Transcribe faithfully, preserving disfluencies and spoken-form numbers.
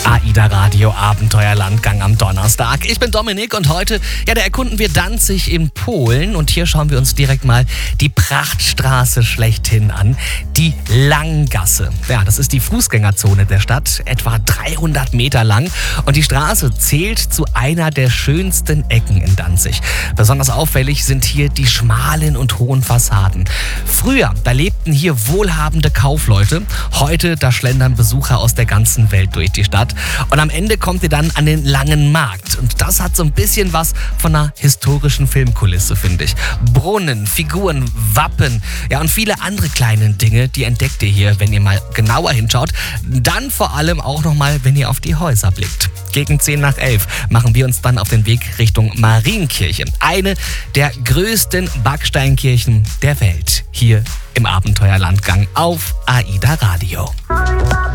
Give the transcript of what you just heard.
AIDA Radio Abenteuerlandgang am Donnerstag. Ich bin Dominik und heute, ja, da erkunden wir Danzig in Polen und hier schauen wir uns direkt mal die Prachtstraße schlechthin an, die Langgasse. Ja, das ist die Fußgängerzone der Stadt, etwa dreihundert Meter lang und die Straße zählt zu einer der schönsten Ecken in Danzig. Besonders auffällig sind hier die schmalen und hohen Fassaden. Früher, da lebten hier wohlhabende Kaufleute, heute, da schlendern Besucher aus der ganzen Welt durch die Stadt. Und am Ende kommt ihr dann an den Langen Markt. Und das hat so ein bisschen was von einer historischen Filmkulisse, finde ich. Brunnen, Figuren, Wappen, ja und viele andere kleine Dinge, die entdeckt ihr hier, wenn ihr mal genauer hinschaut. Dann vor allem auch nochmal, wenn ihr auf die Häuser blickt. Gegen zehn nach elf machen wir uns dann auf den Weg Richtung Marienkirche. Eine der größten Backsteinkirchen der Welt. Hier im Abenteuerlandgang auf AIDA Radio.